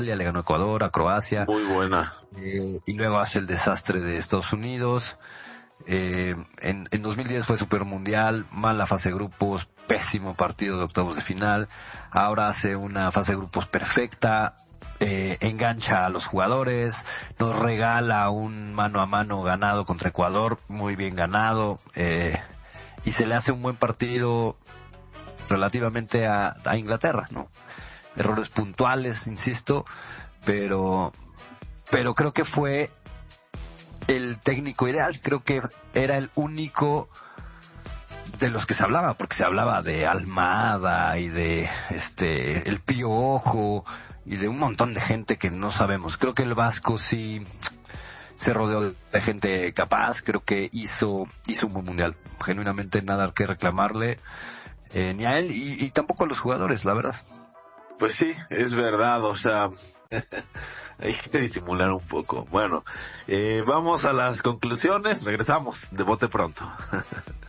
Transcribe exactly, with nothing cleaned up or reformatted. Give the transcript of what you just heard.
le ganó a Ecuador, a Croacia. Muy buena. Eh, y luego hace el desastre de Estados Unidos. Eh, en, en dos mil diez fue Super Mundial, mala fase de grupos, pésimo partido de octavos de final. Ahora hace una fase de grupos perfecta, eh, engancha a los jugadores, nos regala un mano a mano ganado contra Ecuador, muy bien ganado, eh, y se le hace un buen partido relativamente a, a Inglaterra, ¿no? Errores puntuales, insisto, pero, pero creo que fue el técnico ideal, creo que era el único de los que se hablaba, porque se hablaba de Almada y de este el Piojo y de un montón de gente que no sabemos. Creo que el Vasco sí se rodeó de gente capaz, creo que hizo hizo un buen mundial, genuinamente nada que reclamarle, eh, ni a él y, y tampoco a los jugadores, la verdad. Pues sí, es verdad, o sea, hay que disimular un poco. Bueno, eh, vamos a las conclusiones, regresamos de bote pronto.